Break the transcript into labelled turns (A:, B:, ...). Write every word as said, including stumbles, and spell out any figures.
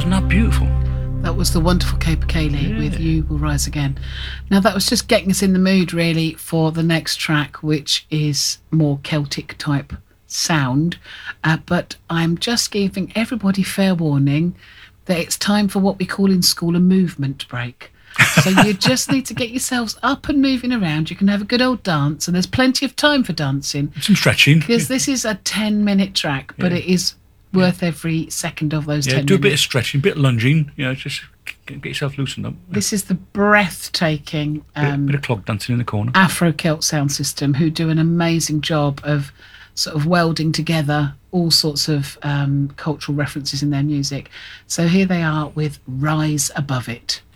A: Wasn't that beautiful?
B: That was the wonderful Caper Cayley
A: Yeah.
B: with You Will Rise Again. Now, that was just getting us in the mood, really, for the next track, which is more Celtic type sound. Uh, but I'm just giving everybody fair warning that it's time for what we call in school a movement break. So you just need to get yourselves up and moving around. You can have a good old dance, and there's plenty of time for dancing.
A: Some stretching.
B: Because this is a ten-minute track, but
A: Yeah.
B: it is worth every second of those
A: Yeah,
B: ten
A: do a
B: minutes.
A: bit of stretching, a bit of lunging, you know, just get get yourself loosened up.
B: This is the breathtaking
A: Bit, of-
B: um,
A: bit of clog dancing in the corner.
B: Afro-Celt sound system, who do an amazing job of sort of welding together all sorts of um, cultural references in their music. So here they are with Rise Above It.